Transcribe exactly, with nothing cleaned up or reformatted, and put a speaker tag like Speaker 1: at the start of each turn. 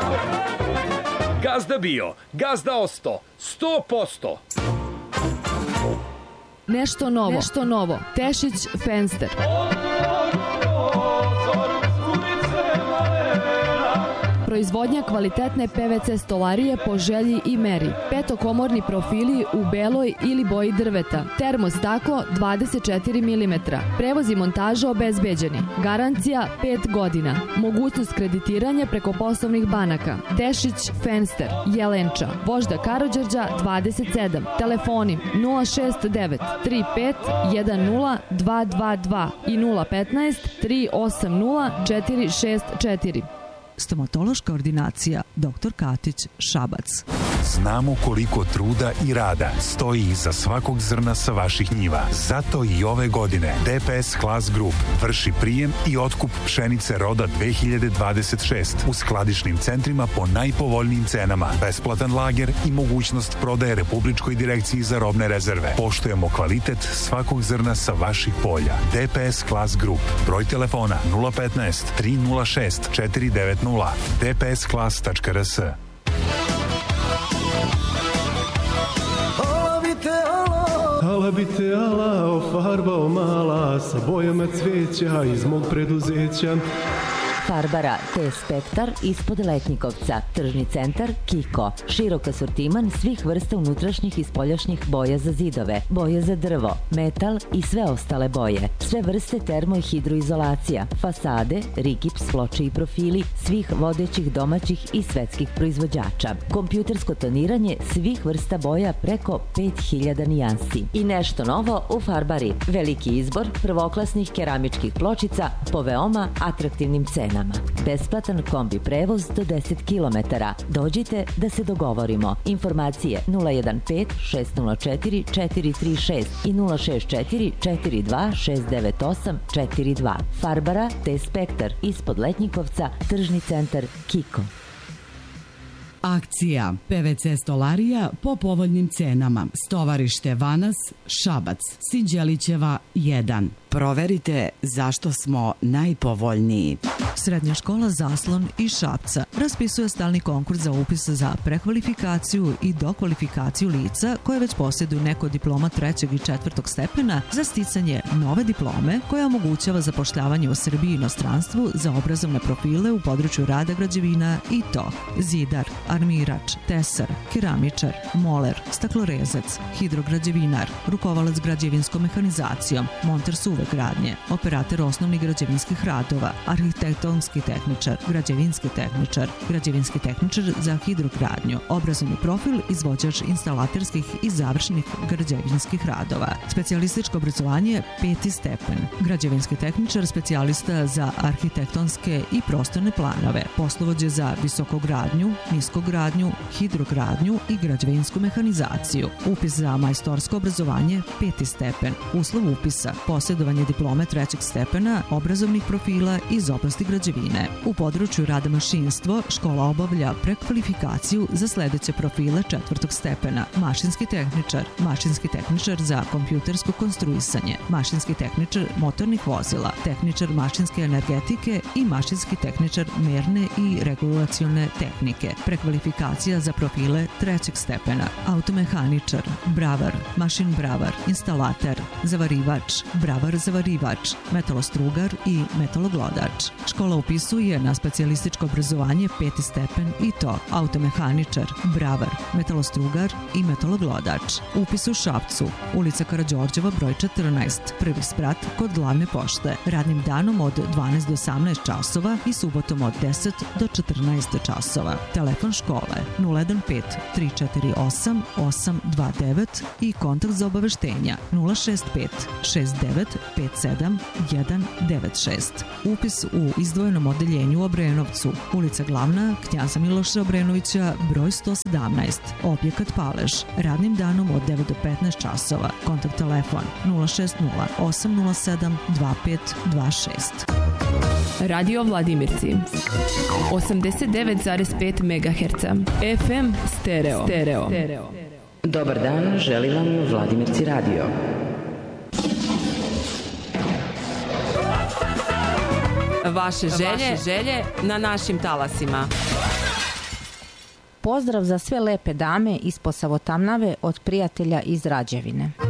Speaker 1: Gazda bio, gazda osto, sto posto.
Speaker 2: Nešto novo, nešto novo. Tešić Fenster. Proizvodnja kvalitetne P V C stolarije po želji i meri. Petokomorni profili u beloj ili boji drveta. Termostaklo dvadeset četiri milimetra. Prevoz i montaža obezbeđeni. Garancija pet godina. Mogućnost kreditiranja preko poslovnih banaka. Tešić Fenster, Jelenča, Vožda Karađorđa dvadeset sedam. Telefoni nula šest devet tri pet jedan nula dva dva dva i nula petnaest tri osam nula četiri šest četiri.
Speaker 3: Stomatološka ordinacija doktor Katić, Šabac.
Speaker 4: Znamo koliko truda i rada stoji iza svakog zrna sa vaših njiva. Zato i ove godine D P S Class Group vrši prijem i otkup pšenice roda dve hiljade dvadeset šest u skladišnim centrima po najpovoljnijim cenama, besplatan lager i mogućnost prodaje Republičkoj direkciji za robne rezerve. Poštujemo kvalitet svakog zrna sa vaših polja. D P S Class Group. Broj telefona nula petnaest tri nula šest četiri devet nula. d p s class tačka r s.
Speaker 5: Ala bi te ala ofarbao mala sa bojama cveća iz mog preduzeća.
Speaker 6: Farbara T-Spektar ispod Letnjikovca, tržni centar Kiko. Širok asortiman svih vrsta unutrašnjih i spoljašnjih boja za zidove, boje za drvo, metal i sve ostale boje. Sve vrste termo i hidroizolacija, fasade, rigips, ploče i profili svih vodećih domaćih i svetskih proizvođača. Kompjutersko toniranje svih vrsta boja preko pet hiljada nijansi. I nešto novo u Farbari. Veliki izbor prvoklasnih keramičkih pločica po veoma atraktivnim cenama. Besplatan kombi prevoz do deset kilometara. Dođite da se dogovorimo. Informacije nula jedan pet šest nula četiri četiri tri šest i nula šest četiri četiri dva šest devet osam četiri dva. Farbara T-Spektar ispod Letnjikovca, tržni centar Kiko.
Speaker 3: Akcija P V C stolarija po povoljnim cenama. Stovarište Vanas, Šabac, Sinđelićeva jedan. Proverite zašto smo najpovoljniji. Srednja škola Zaslon iz Šapca raspisuje stalni konkurs za upis za prekvalifikaciju i dokvalifikaciju lica koje već posjeduju neko diploma trećeg i četvrtog stepena za sticanje nove diplome koja omogućava zapošljavanje u Srbiji i inostranstvu za obrazovne profile u području rada građevina i to zidar, armirač, tesar, keramičar, moler, staklorezac, hidrograđevinar, rukovalac građevinskom mehanizacijom, monter suve gradnje, operator osnovnih građevinskih radova, arhitektonski tehničar, građevinski tehničar, građevinski tehničar za hidrogradnju, obrazovni profil, izvođač instalaterskih i završnih građevinskih radova, specijalističko obrazovanje peti stepen, građevinski tehničar, specijalista za arhitektonske i prostorne planove, poslovođe za visokogradnju, niskogradnju, hidrogradnju i građevinsku mehanizaciju, upis za majstorsko obrazovanje peti stepen, uslov upisa, posjedovanje diplome trećeg stepena, obrazovnih profila iz oblasti građevine. U području rada mašinstvo škola obavlja prekvalifikaciju za sledeće profile četvrtog stepena: mašinski tehničar, mašinski tehničar za kompjutersko konstruisanje, mašinski tehničar motornih vozila, tehničar mašinske energetike i mašinski tehničar merne i regulacione tehnike. Prekvalifikacija za profile trećeg stepena: automehaničar, bravar, mašin bravar, instalater, zavarivač, bravar zavarivač, metalostrugar i metaloglodač. Škola upisuje na specijalističko obrazovanje peti stepen i to automehaničar, bravar, metalostrugar i metaloglodač. Upis u Šapcu, ulica Karađorđeva broj četrnaest, prvi sprat kod glavne pošte. Radnim danom od dvanaest do osamnaest časova i subotom od deset do četrnaest časova. Telefon škole nula jedan pet tri četiri osam osam dva devet i kontakt za obaveštenja nula šest pet šest devet pet sedam jedan devet šest. Upis u izdvojenom odeljenju u Obrenovcu, ulica Glavna, Knjaza Miloša Obrenovića, broj sto sedamnaest, objekat Palež, radnim danom od devet do petnaest časova. Kontakt telefon nula šest nula osam nula sedam dva pet dva šest.
Speaker 2: Radio Vladimirci osamdeset devet zarez pet megaherca, F M stereo. stereo.
Speaker 7: Dobar dan, želim vam Vladimirci radio.
Speaker 8: Vaše želje, Vaše želje na našim talasima. pozdrav za sve lepe dame iz Posavotamnave od prijatelja iz Rađevine.